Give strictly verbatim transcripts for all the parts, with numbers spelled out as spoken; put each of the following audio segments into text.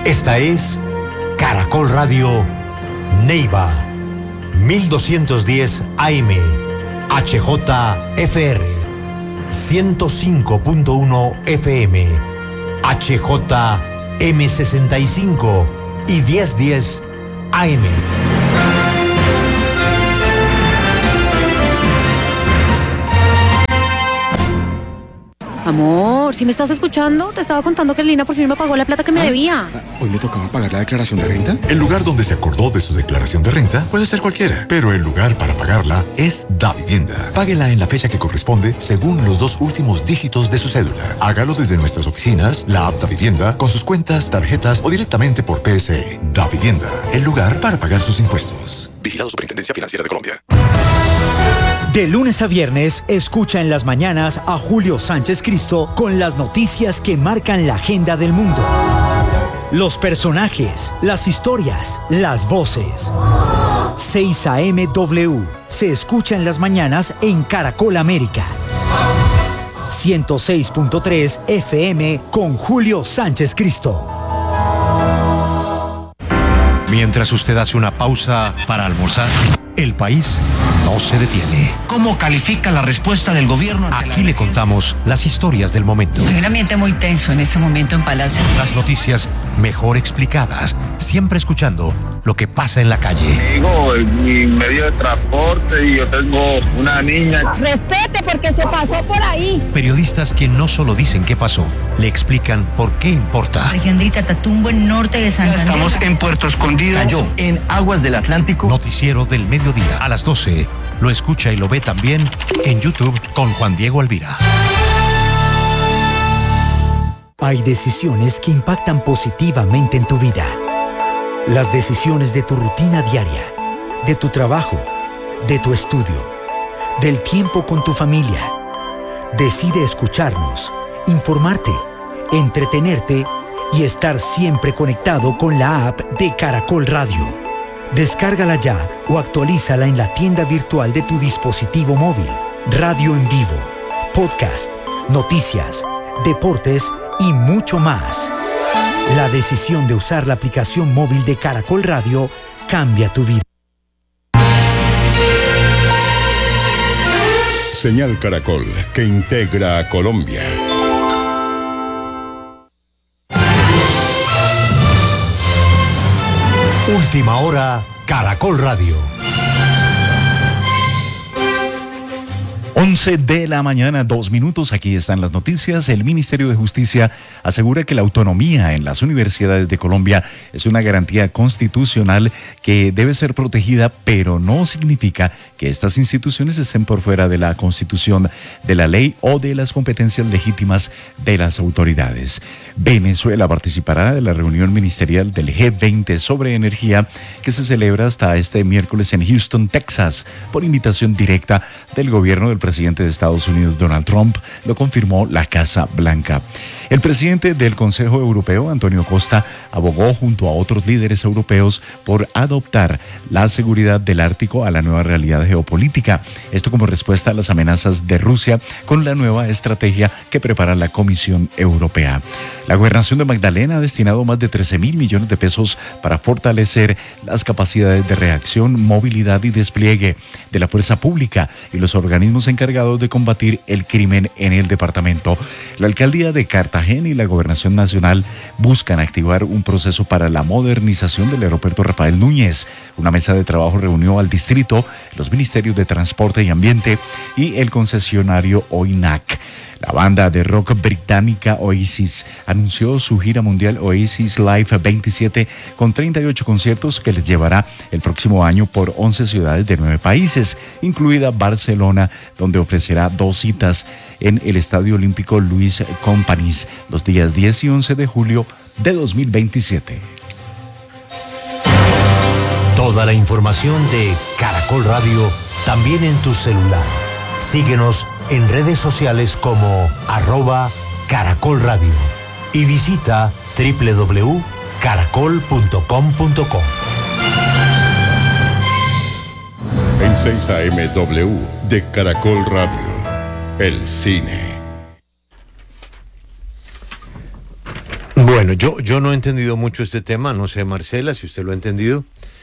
Esta es Caracol Radio Neiva, mil doscientos diez A M, H J F R, ciento cinco punto uno F M, H J M sesenta y cinco y mil diez A M. Amor, ¿si me estás escuchando? Te estaba contando que Lina por fin me pagó la plata que me debía. ¿Hoy le tocaba pagar la declaración de renta? El lugar donde se acordó de su declaración de renta puede ser cualquiera, pero el lugar para pagarla es Davivienda. Páguela en la fecha que corresponde según los dos últimos dígitos de su cédula. Hágalo desde nuestras oficinas, la app Davivienda, con sus cuentas, tarjetas o directamente por P S E. Davivienda, el lugar para pagar sus impuestos. Vigilado Superintendencia Financiera de Colombia. De lunes a viernes, escucha en las mañanas a Julio Sánchez Cristo con las noticias que marcan la agenda del mundo. Los personajes, las historias, las voces. seis A M W se escucha en las mañanas en Caracol América. ciento seis punto tres F M con Julio Sánchez Cristo. Mientras usted hace una pausa para almorzar, el país no se detiene. ¿Cómo califica la respuesta del gobierno? Aquí le contamos las historias del momento. Hay un ambiente muy tenso en este momento en Palacio. Las noticias mejor explicadas, siempre escuchando lo que pasa en la calle. Digo, en mi medio de transporte y yo tengo una niña. Respete porque se pasó por ahí. Periodistas que no solo dicen qué pasó, le explican por qué importa. Región de Itatatumbo, en norte de Santander. Estamos en Puerto Escondido. Cayó en aguas del Atlántico. Noticiero del mediodía a las doce. Lo escucha y lo ve también en YouTube con Juan Diego Alvira. Hay decisiones que impactan positivamente en tu vida. Las decisiones de tu rutina diaria, de tu trabajo, de tu estudio, del tiempo con tu familia. Decide escucharnos, informarte, entretenerte y estar siempre conectado con la app de Caracol Radio. Descárgala ya o actualízala en la tienda virtual de tu dispositivo móvil. Radio en vivo, podcast, noticias, deportes y mucho más. La decisión de usar la aplicación móvil de Caracol Radio cambia tu vida. Señal Caracol, que integra a Colombia. Última hora, Caracol Radio. once de la mañana, dos minutos, aquí están las noticias. El Ministerio de Justicia asegura que la autonomía en las universidades de Colombia es una garantía constitucional que debe ser protegida, pero no significa que estas instituciones estén por fuera de la Constitución, de la ley o de las competencias legítimas de las autoridades. Venezuela participará de la reunión ministerial del G veinte sobre energía que se celebra hasta este miércoles en Houston, Texas, por invitación directa del gobierno del presidente de Estados Unidos, Donald Trump, lo confirmó la Casa Blanca. El presidente del Consejo Europeo, Antonio Costa, abogó junto a otros líderes europeos por adoptar la seguridad del Ártico a la nueva realidad geopolítica. Esto como respuesta a las amenazas de Rusia con la nueva estrategia que prepara la Comisión Europea. La Gobernación de Magdalena ha destinado más de trece mil millones de pesos para fortalecer las capacidades de reacción, movilidad y despliegue de la fuerza pública y los organismos encargados de combatir el crimen en el departamento. La alcaldía de Cartagena y la Gobernación Nacional buscan activar un proceso para la modernización del aeropuerto Rafael Núñez. Una mesa de trabajo reunió al distrito, los ministerios de Transporte y Ambiente y el concesionario O I N A C. La banda de rock británica Oasis anunció su gira mundial Oasis Live veintisiete con treinta y ocho conciertos que les llevará el próximo año por once ciudades de nueve países, incluida Barcelona, donde ofrecerá dos citas en el Estadio Olímpico Luis Companys los días diez y once de julio de dos mil veintisiete. Toda la información de Caracol Radio también en tu celular. Síguenos en redes sociales como arroba Caracol Radio y visita doble u doble u doble u punto caracol punto com punto co. En seis A M W de Caracol Radio, el cine. Bueno. Bueno, yo, yo no he entendido mucho este tema, no sé, Marcela, si usted lo ha entendido.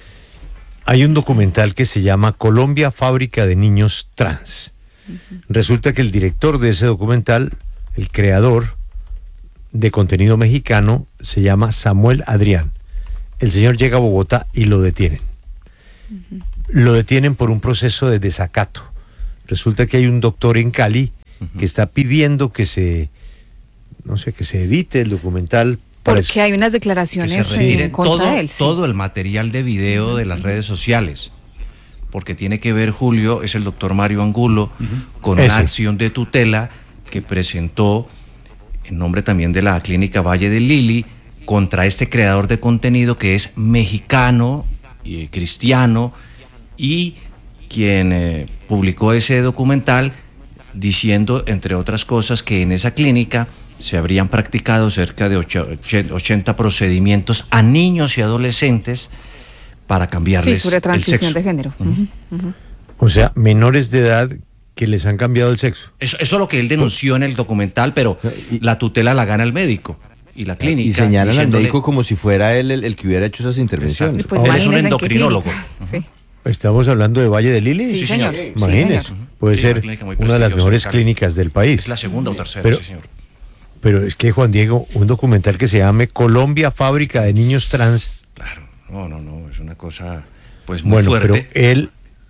Hay un documental que se llama Colombia, fábrica de niños trans. Uh-huh. Resulta que el director de ese documental, el creador de contenido mexicano, se llama Samuel Adrián. El señor llega a Bogotá y lo detienen. Uh-huh. Lo detienen por un proceso de desacato. Resulta que hay un doctor en Cali uh-huh. que está pidiendo que se... no sé, que se edite el documental. Porque eso, hay unas declaraciones que se retire en contra todo, de él. Sí. Todo el material de video de las redes sociales. Porque tiene que ver, Julio, es el doctor Mario Angulo, uh-huh. con Ese. una acción de tutela que presentó en nombre también de la clínica Valle del Lili contra este creador de contenido que es mexicano y cristiano y quien eh, publicó ese documental diciendo, entre otras cosas, que en esa clínica se habrían practicado cerca de ochenta procedimientos a niños y adolescentes para cambiarles sí, sobre transición el sexo. de género. Uh-huh. Uh-huh. O sea, menores de edad que les han cambiado el sexo. Eso, eso es lo que él denunció en el documental, pero y, la tutela la gana el médico y la clínica. Y señalan al médico como si fuera él el, el que hubiera hecho esas intervenciones. Pues él es un endocrinólogo. Uh-huh. Sí. ¿Estamos hablando de Valle del Lili? Sí, sí señor. Imagínese. Sí, puede sí, ser una, una de las mejores clínicas del país. Es la segunda o tercera, pero, sí, señor. Pero es que, Juan Diego, un documental que se llame Colombia, fábrica de niños trans. Claro, no, no, no, es una cosa pues muy bueno, fuerte. Pero él,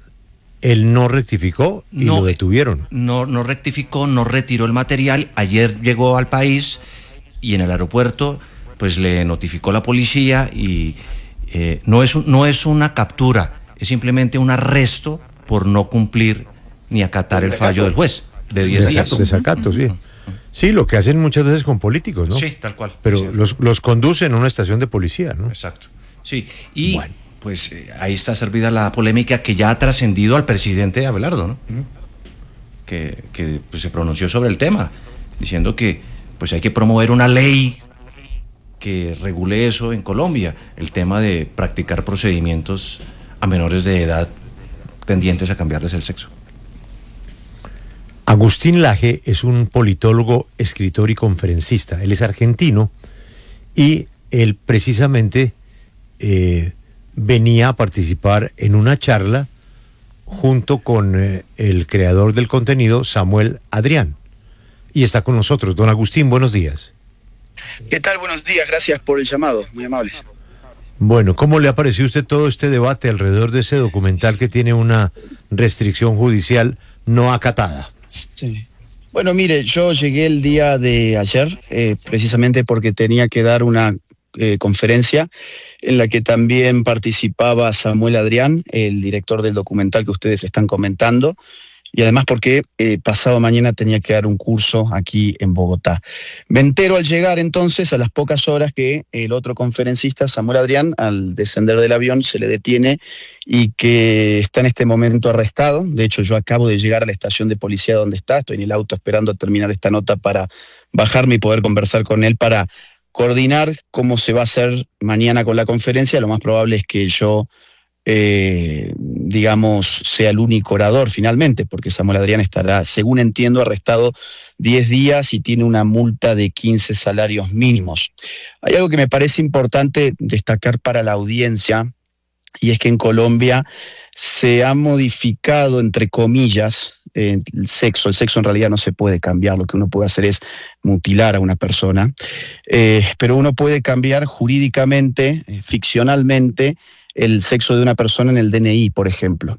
él no rectificó y no, lo detuvieron. No, no rectificó, no retiró el material. Ayer llegó al país y en el aeropuerto pues le notificó la policía y eh, no es, no es una captura, es simplemente un arresto por no cumplir ni acatar el fallo del juez de diez días. Desacato, sí. Sí, lo que hacen muchas veces con políticos, ¿no? Sí, tal cual. Pero sí. los, los conducen a una estación de policía, ¿no? Exacto. Sí, y bueno. pues eh, ahí está servida la polémica que ya ha trascendido al presidente Abelardo, ¿no? Uh-huh. Que, que pues, se pronunció sobre el tema, diciendo que pues hay que promover una ley que regule eso en Colombia, el tema de practicar procedimientos a menores de edad tendientes a cambiarles el sexo. Agustín Laje es un politólogo, escritor y conferencista. Él es argentino y él precisamente eh, venía a participar en una charla junto con eh, el creador del contenido, Samuel Adrián. Y está con nosotros. Don Agustín, buenos días. ¿Qué tal? Buenos días. Gracias por el llamado. Muy amables. Bueno, ¿cómo le ha parecido a usted todo este debate alrededor de ese documental que tiene una restricción judicial no acatada? Sí. Bueno, mire, yo llegué el día de ayer, eh, precisamente porque tenía que dar una eh, conferencia en la que también participaba Samuel Adrián, el director del documental que ustedes están comentando, y además porque eh, pasado mañana tenía que dar un curso aquí en Bogotá. Me entero al llegar entonces, a las pocas horas, que el otro conferencista, Samuel Adrián, al descender del avión se le detiene y que está en este momento arrestado. De hecho, yo acabo de llegar a la estación de policía donde está, estoy en el auto esperando a terminar esta nota para bajarme y poder conversar con él para coordinar cómo se va a hacer mañana con la conferencia. Lo más probable es que yo... Eh, digamos, sea el único orador finalmente, porque Samuel Adrián estará, según entiendo, arrestado diez días y tiene una multa de quince salarios mínimos. Hay algo que me parece importante destacar para la audiencia, y es que en Colombia se ha modificado, entre comillas, eh, el sexo. El sexo en realidad no se puede cambiar, lo que uno puede hacer es mutilar a una persona, eh, pero uno puede cambiar jurídicamente, eh, ficcionalmente, el sexo de una persona en el D N I, por ejemplo.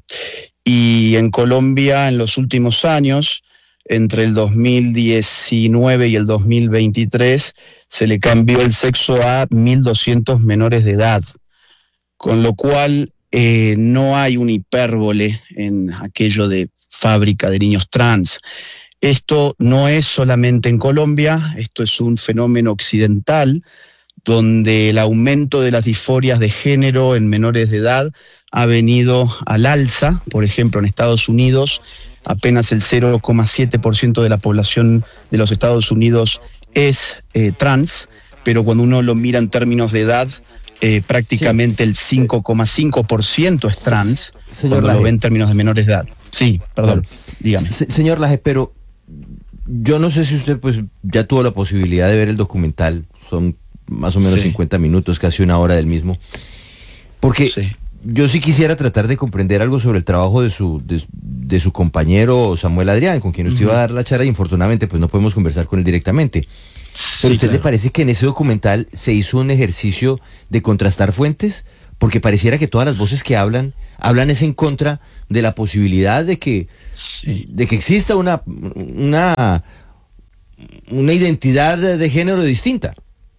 Y en Colombia, en los últimos años, entre el dos mil diecinueve y el dos mil veintitrés, se le cambió el sexo a mil doscientos menores de edad, con lo cual eh, no hay un hipérbole en aquello de fábrica de niños trans. Esto no es solamente en Colombia, esto es un fenómeno occidental, donde el aumento de las disforias de género en menores de edad ha venido al alza. Por ejemplo, en Estados Unidos, apenas el cero coma siete por ciento de la población de los Estados Unidos es eh, trans, pero cuando uno lo mira en términos de edad, eh, prácticamente sí. el cinco coma cinco por ciento es trans, Señor cuando Laje. Lo ve en términos de menores de edad. Sí, perdón, bueno, dígame. Se, señor Laje, pero yo no sé si usted pues ya tuvo la posibilidad de ver el documental, son más o menos Sí. cincuenta minutos, casi una hora del mismo. Porque Sí. yo sí quisiera tratar de comprender algo sobre el trabajo de su, de, de su compañero Samuel Adrián, con quien usted Ujú. iba a dar la charla, y infortunadamente pues no podemos conversar con él directamente. Pero Sí, ¿a usted claro. le parece que en ese documental se hizo un ejercicio de contrastar fuentes? Porque pareciera que todas las voces que hablan, hablan es en contra de la posibilidad de que, Sí. de que exista una, una, una identidad de, de género distinta.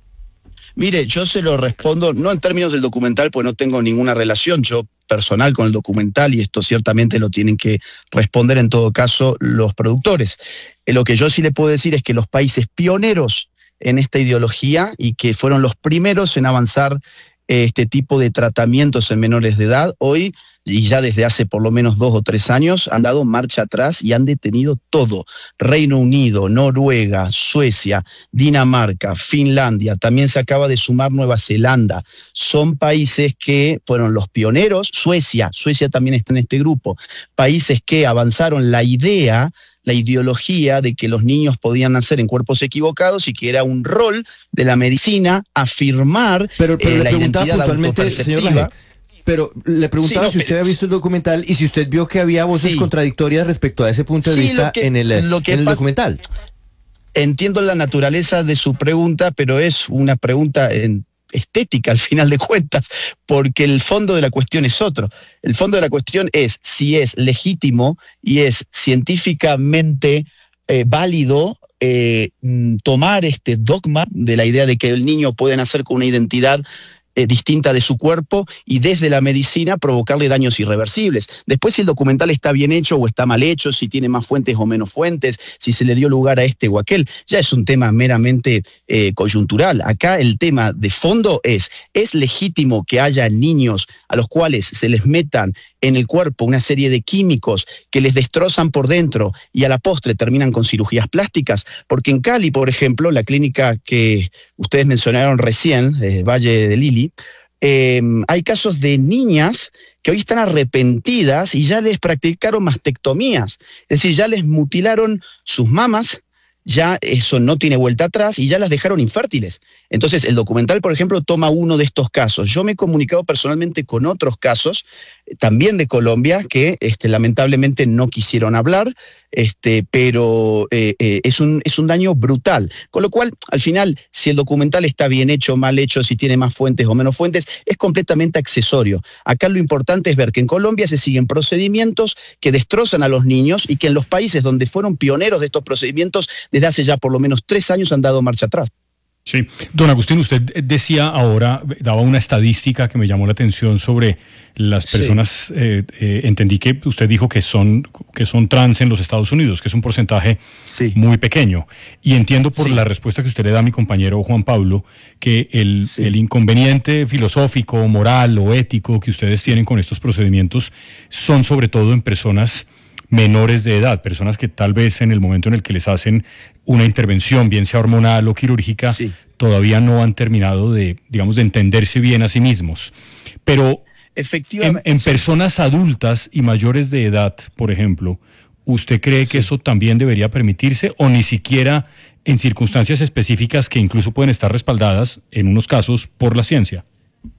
Mire, yo se lo respondo, no en términos del documental, pues no tengo ninguna relación yo personal con el documental, y esto ciertamente lo tienen que responder en todo caso los productores. Eh, lo que yo sí le puedo decir es que los países pioneros en esta ideología y que fueron los primeros en avanzar eh, este tipo de tratamientos en menores de edad, hoy, y ya desde hace por lo menos dos o tres años, han dado marcha atrás y han detenido todo. Reino Unido, Noruega, Suecia, Dinamarca, Finlandia, también se acaba de sumar Nueva Zelanda. Son países que fueron los pioneros. Suecia, Suecia también está en este grupo. Países que avanzaron la idea, la ideología de que los niños podían nacer en cuerpos equivocados y que era un rol de la medicina afirmar Pero, pero eh, le la preguntaba identidad puntualmente, señor autoperceptiva. Laje, pero le preguntaba Sí, no, si usted pero- había visto el documental y si usted vio que había voces Sí. contradictorias respecto a ese punto de Sí, vista lo que- en el, lo que en el pasa- documental. Entiendo la naturaleza de su pregunta, pero es una pregunta en- estética al final de cuentas, porque el fondo de la cuestión es otro. El fondo de la cuestión es si es legítimo y es científicamente eh, válido eh, mm, tomar este dogma de la idea de que el niño puede nacer con una identidad eh, distinta de su cuerpo y desde la medicina provocarle daños irreversibles. Después, si el documental está bien hecho o está mal hecho, si tiene más fuentes o menos fuentes, si se le dio lugar a este o aquel, ya es un tema meramente eh, coyuntural. Acá el tema de fondo es, ¿es legítimo que haya niños a los cuales se les metan en el cuerpo una serie de químicos que les destrozan por dentro y a la postre terminan con cirugías plásticas? Porque en Cali, por ejemplo, la clínica que ustedes mencionaron recién, eh, Valle de Lili, eh, hay casos de niñas que hoy están arrepentidas y ya les practicaron mastectomías, es decir, ya les mutilaron sus mamas, ya eso no tiene vuelta atrás y ya las dejaron infértiles. Entonces, el documental, por ejemplo, toma uno de estos casos. Yo me he comunicado personalmente con otros casos, eh, también de Colombia, que este, lamentablemente no quisieron hablar, este, pero eh, eh, es, un, es un daño brutal. Con lo cual, al final, si el documental está bien hecho o mal hecho, si tiene más fuentes o menos fuentes, es completamente accesorio. Acá lo importante es ver que en Colombia se siguen procedimientos que destrozan a los niños y que en los países donde fueron pioneros de estos procedimientos, desde hace ya por lo menos tres años han dado marcha atrás. Sí, don Agustín, usted decía ahora, daba una estadística que me llamó la atención sobre las personas, sí. eh, eh, entendí que usted dijo que son, que son trans en los Estados Unidos, que es un porcentaje sí. muy pequeño. Y entiendo por sí. la respuesta que usted le da a mi compañero Juan Pablo, que el, sí. el inconveniente filosófico, moral o ético que ustedes tienen con estos procedimientos son sobre todo en personas menores de edad, personas que tal vez en el momento en el que les hacen una intervención, bien sea hormonal o quirúrgica, sí. todavía no han terminado de, digamos, de entenderse bien a sí mismos. Pero efectivamente, en, en sí. personas adultas y mayores de edad, por ejemplo, ¿usted cree sí. que eso también debería permitirse o ni siquiera en circunstancias específicas que incluso pueden estar respaldadas, en unos casos, por la ciencia?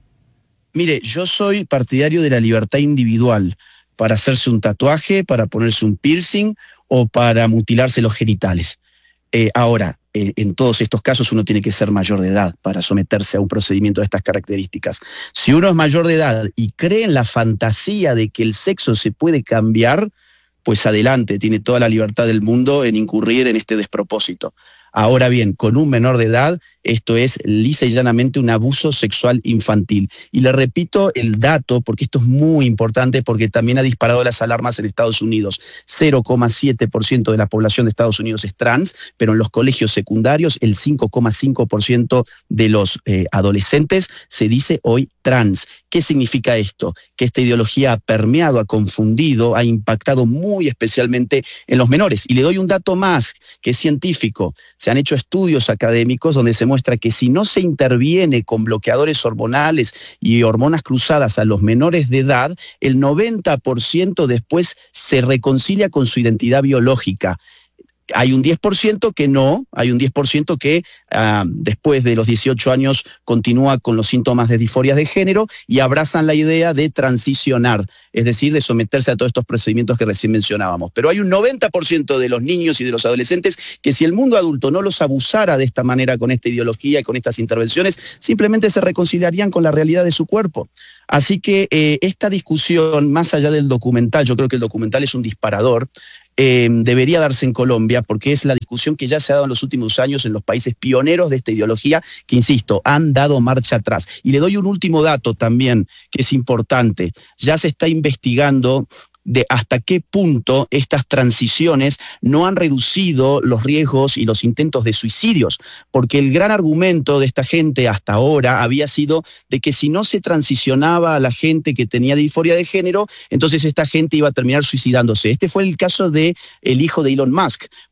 Mire, yo soy partidario de la libertad individual para hacerse un tatuaje, para ponerse un piercing o para mutilarse los genitales. Eh, ahora, eh, en todos estos casos uno tiene que ser mayor de edad para someterse a un procedimiento de estas características. Si uno es mayor de edad y cree en la fantasía de que el sexo se puede cambiar, pues adelante, tiene toda la libertad del mundo en incurrir en este despropósito. Ahora bien, con un menor de edad, esto es lisa y llanamente un abuso sexual infantil. Y le repito el dato, porque esto es muy importante, porque también ha disparado las alarmas en Estados Unidos. cero coma siete por ciento de la población de Estados Unidos es trans, pero en los colegios secundarios el cinco coma cinco por ciento de los eh, adolescentes se dice hoy trans. ¿Qué significa esto? Que esta ideología ha permeado, ha confundido, ha impactado muy especialmente en los menores. Y le doy un dato más, que es científico. Se han hecho estudios académicos donde se muestra que si no se interviene con bloqueadores hormonales y hormonas cruzadas a los menores de edad, el noventa por ciento después se reconcilia con su identidad biológica. Hay un diez por ciento que no, hay un diez por ciento que uh, después de los dieciocho años continúa con los síntomas de disforia de género y abrazan la idea de transicionar, es decir, de someterse a todos estos procedimientos que recién mencionábamos. Pero hay un noventa por ciento de los niños y de los adolescentes que si el mundo adulto no los abusara de esta manera con esta ideología y con estas intervenciones, simplemente se reconciliarían con la realidad de su cuerpo. Así que eh, esta discusión, más allá del documental, yo creo que el documental es un disparador, Eh, debería darse en Colombia porque es la discusión que ya se ha dado en los últimos años en los países pioneros de esta ideología que, insisto, han dado marcha atrás. Y le doy un último dato también que es importante. Ya se está investigando de hasta qué punto estas transiciones no han reducido los riesgos y los intentos de suicidios, porque el gran argumento de esta gente hasta ahora había sido de que si no se transicionaba a la gente que tenía disforia de género, entonces esta gente iba a terminar suicidándose. Este fue el caso de el hijo de Elon Musk.